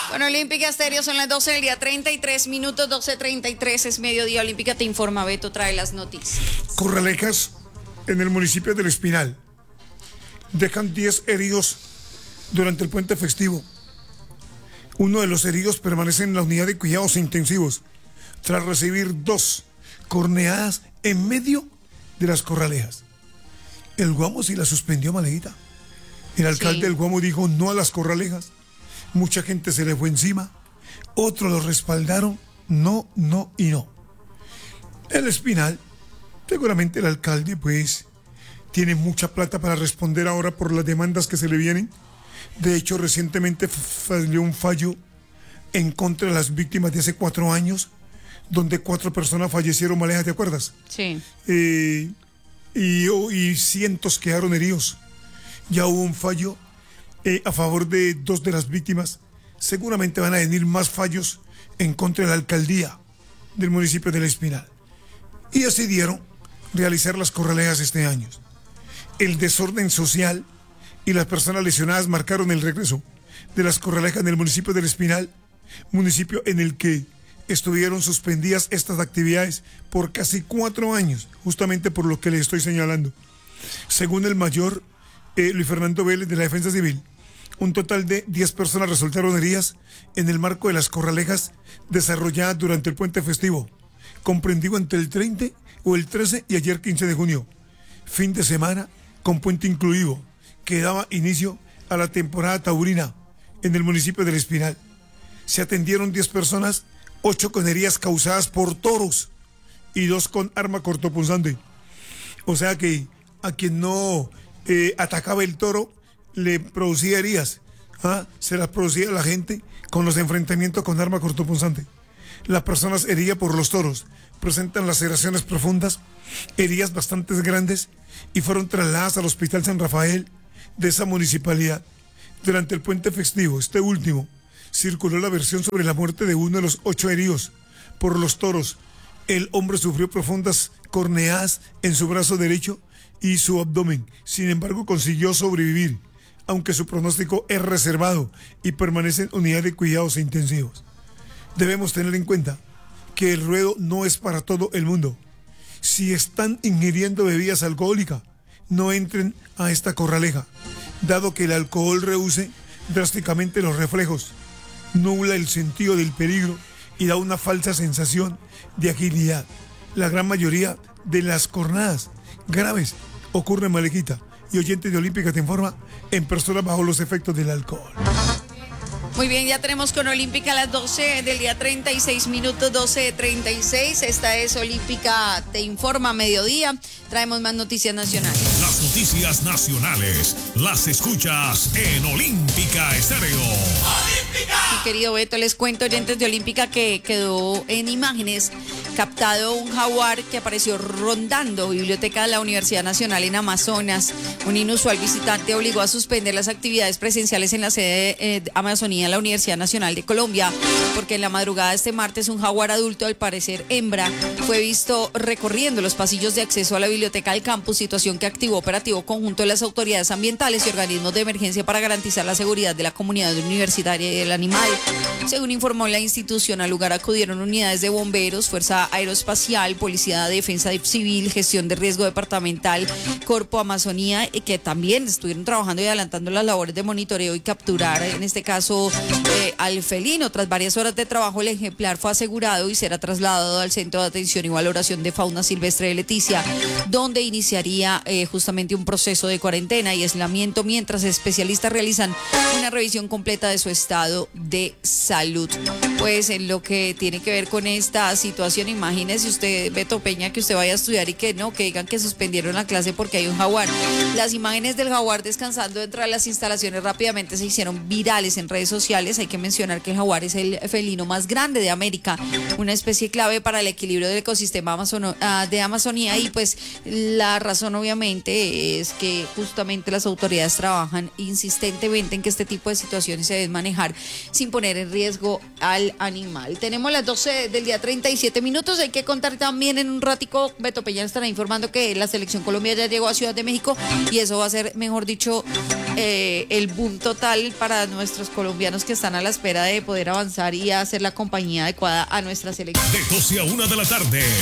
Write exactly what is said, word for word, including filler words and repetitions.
Bueno, Olímpica Estéreo, son las doce del día, treinta y tres minutos, doce treinta y tres, es mediodía. Olímpica te informa, Beto trae las noticias. Corralejas, en el municipio del Espinal, dejan diez heridos durante el puente festivo. Uno de los heridos permanece en la unidad de cuidados intensivos tras recibir dos corneadas en medio de las Corralejas. El Guamo sí la suspendió, Malejita. El alcalde sí. del Guamo dijo no a las Corralejas. Mucha gente se le fue encima. Otros lo respaldaron. No, no y no. El Espinal, seguramente el alcalde pues tiene mucha plata para responder ahora por las demandas que se le vienen. De hecho, recientemente salió un fallo en contra de las víctimas de hace cuatro años, donde cuatro personas fallecieron, Maleja, ¿te acuerdas? Sí. Eh, y, y cientos quedaron heridos. Ya hubo un fallo eh, a favor de dos de las víctimas. Seguramente van a venir más fallos en contra de la alcaldía del municipio del Espinal. Y decidieron realizar las Corralejas este año. El desorden social y las personas lesionadas marcaron el regreso de las Corralejas en el municipio del Espinal, municipio en el que estuvieron suspendidas estas actividades por casi cuatro años, justamente por lo que les estoy señalando. Según el mayor eh, Luis Fernando Vélez de la Defensa Civil, un total de diez personas resultaron heridas en el marco de las Corralejas desarrolladas durante el puente festivo, comprendido entre el treinta o el trece y ayer quince de junio, fin de semana con puente incluido, que daba inicio a la temporada taurina en el municipio del Espinal. Se atendieron diez personas, ocho con heridas causadas por toros y dos con arma cortopunzante. O sea que a quien no eh, atacaba el toro le producía heridas, ¿ah? Se las producía la gente con los enfrentamientos con arma cortopunzante. Las personas heridas por los toros presentan laceraciones profundas, heridas bastante grandes y fueron trasladadas al Hospital San Rafael de esa municipalidad. Durante el puente festivo, este último, circuló la versión sobre la muerte de uno de los ocho heridos por los toros. El hombre sufrió profundas corneadas en su brazo derecho y su abdomen. Sin embargo, consiguió sobrevivir, aunque su pronóstico es reservado y permanece en unidad de cuidados intensivos. Debemos tener en cuenta que el ruedo no es para todo el mundo. Si están ingiriendo bebidas alcohólicas, no entren a esta corraleja, dado que el alcohol reduce drásticamente los reflejos, nubla el sentido del peligro y da una falsa sensación de agilidad. La gran mayoría de las cornadas graves ocurren, Malejita, y oyentes de Olímpica te informa, en personas bajo los efectos del alcohol. Muy bien, ya tenemos con Olímpica a las doce del día, treinta y seis minutos, doce treinta y seis. Esta es Olímpica te informa, mediodía. Traemos más noticias nacionales. Las noticias nacionales las escuchas en Olímpica Estéreo. ¡Olímpica! Mi querido Beto, les cuento, oyentes de Olímpica, que quedó en imágenes captado un jaguar que apareció rondando Biblioteca de la Universidad Nacional en Amazonas. Un inusual visitante obligó a suspender las actividades presenciales en la sede eh, de Amazonía de la Universidad Nacional de Colombia, porque en la madrugada de este martes un jaguar adulto, al parecer hembra, fue visto recorriendo los pasillos de acceso a la biblioteca del campus, situación que activó operativo conjunto de las autoridades ambientales y organismos de emergencia para garantizar la seguridad de la comunidad universitaria y del animal. Según informó la institución, al lugar acudieron unidades de bomberos, Fuerza Aeroespacial, Policía de Defensa Civil, Gestión de Riesgo Departamental, Corpo Amazonía, que también estuvieron trabajando y adelantando las labores de monitoreo y capturar, en este caso, eh, al felino. Tras varias horas de trabajo, el ejemplar fue asegurado y será trasladado al Centro de Atención y Valoración de Fauna Silvestre de Leticia, donde iniciaría eh, justamente un proceso de cuarentena y aislamiento mientras especialistas realizan una revisión completa de su estado de salud. Pues en lo que tiene que ver con esta situación, imagínese usted, Beto Peña, que usted vaya a estudiar y que no, que digan que suspendieron la clase porque hay un jaguar. Las imágenes del jaguar descansando dentro de las instalaciones rápidamente se hicieron virales en redes sociales. Hay que mencionar que el jaguar es el felino más grande de América, una especie clave para el equilibrio del ecosistema amazono, uh, de Amazonía, y pues la razón obviamente es que justamente las autoridades trabajan insistentemente en que este tipo de situaciones se deben manejar sin poner en riesgo al animal. Tenemos las doce del día, treinta y siete minutos. minutos. Hay que contar también en un ratico, Beto Peña estará informando que la selección Colombia ya llegó a Ciudad de México y eso va a ser, mejor dicho, eh, el boom total para nuestros colombianos que están a la espera de poder avanzar y hacer la compañía adecuada a nuestra selección. De doce a una de la tarde.